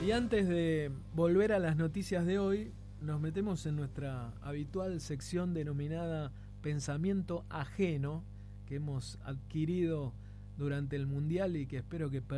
Y antes de volver a las noticias de hoy, nos metemos en nuestra habitual sección denominada Pensamiento Ajeno, que hemos adquirido durante el Mundial y que espero que